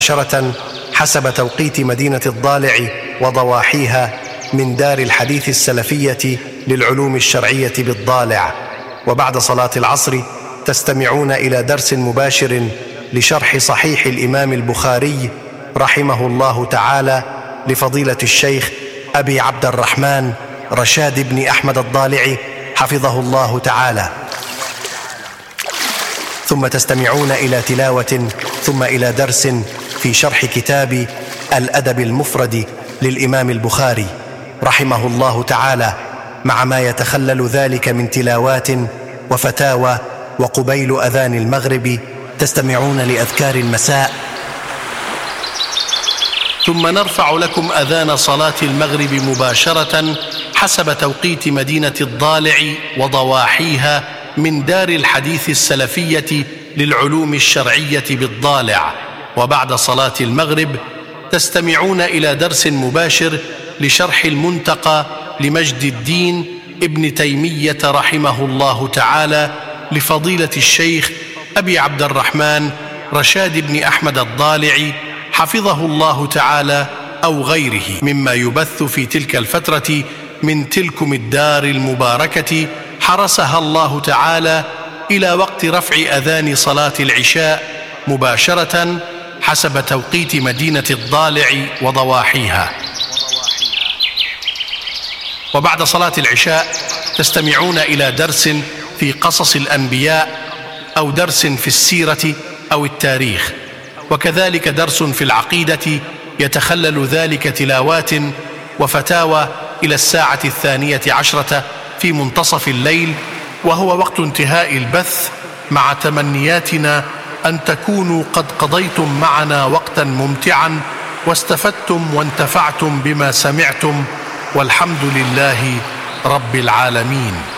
مباشرة حسب توقيت مدينة الضالع وضواحيها من دار الحديث السلفية للعلوم الشرعية بالضالع. وبعد صلاة العصر تستمعون إلى درس مباشر لشرح صحيح الإمام البخاري رحمه الله تعالى لفضيلة الشيخ أبي عبد الرحمن رشاد بن أحمد الضالع حفظه الله تعالى. ثم تستمعون إلى تلاوة ثم إلى درس في شرح كتاب الأدب المفرد للإمام البخاري رحمه الله تعالى، مع ما يتخلل ذلك من تلاوات وفتاوى. وقبيل أذان المغرب تستمعون لأذكار المساء، ثم نرفع لكم أذان صلاة المغرب مباشرة حسب توقيت مدينة الضالع وضواحيها من دار الحديث السلفية للعلوم الشرعية بالضالع. وبعد صلاة المغرب تستمعون إلى درس مباشر لشرح المنتقى لمجد الدين ابن تيمية رحمه الله تعالى لفضيلة الشيخ أبي عبد الرحمن رشاد بن أحمد الضالع حفظه الله تعالى، أو غيره مما يبث في تلك الفترة من تلكم الدار المباركة حرسها الله تعالى إلى وقت رفع أذان صلاة العشاء مباشرة حسب توقيت مدينة الضالع وضواحيها. وبعد صلاة العشاء تستمعون إلى درس في قصص الأنبياء أو درس في السيرة أو التاريخ، وكذلك درس في العقيدة يتخلل ذلك تلاوات وفتاوى إلى 12:10 في منتصف الليل، وهو وقت انتهاء البث، مع تمنياتنا أن تكونوا قد قضيتم معنا وقتا ممتعا واستفدتم وانتفعتم بما سمعتم، والحمد لله رب العالمين.